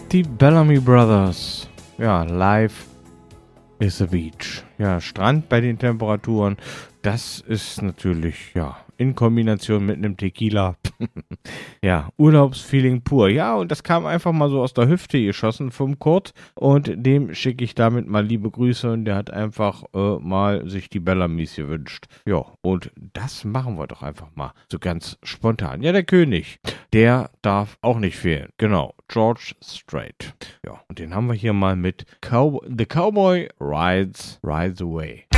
Die Bellamy Brothers. Ja, live is the beach. Ja, Strand bei den Temperaturen. Das ist natürlich, ja, in Kombination mit einem Tequila. Ja, Urlaubsfeeling pur. Ja, und das kam einfach mal so aus der Hüfte geschossen vom Kurt. Und dem schicke ich damit mal liebe Grüße. Und der hat einfach mal sich die Bellamys gewünscht. Ja, und das machen wir doch einfach mal so ganz spontan. Ja, der König, der darf auch nicht fehlen. Genau, George Strait. Ja, und den haben wir hier mal mit The Cowboy Rides Away.